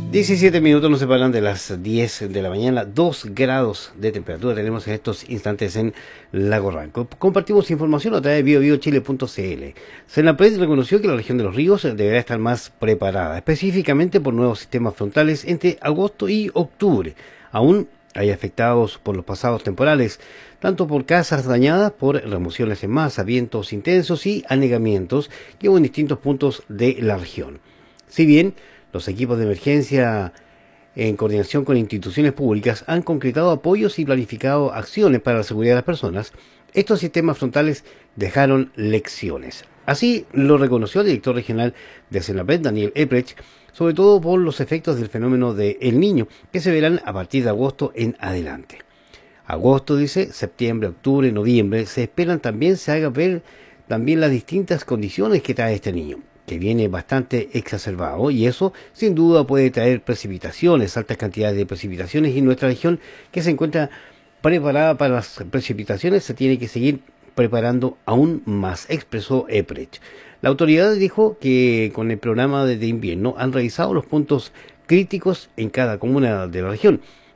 17 minutos nos separan de las 10 de la mañana, 2 grados de temperatura tenemos en estos instantes en Lago Ranco. Compartimos información a través de biobiochile.cl. Senapred reconoció que la región de los ríos deberá estar más preparada, específicamente por nuevos sistemas frontales entre agosto y octubre. Aún hay afectados por los pasados temporales, tanto por casas dañadas, por remociones en masa, vientos intensos y anegamientos que hubo en distintos puntos de la región. Si bien los equipos de emergencia, en coordinación con instituciones públicas, han concretado apoyos y planificado acciones para la seguridad de las personas, estos sistemas frontales dejaron lecciones. Así lo reconoció el director regional de Senapred, Daniel Epprecht, sobre todo por los efectos del fenómeno de El Niño, que se verán a partir de agosto en adelante. Agosto, dice, septiembre, octubre, noviembre, se esperan también se haga ver también las distintas condiciones que trae este niño, que viene bastante exacerbado, y eso sin duda puede traer precipitaciones, altas cantidades de precipitaciones, y nuestra región, que se encuentra preparada para las precipitaciones, se tiene que seguir preparando aún más, expresó Epprecht. La autoridad dijo que con el programa de invierno han revisado los puntos críticos en cada comuna de la región,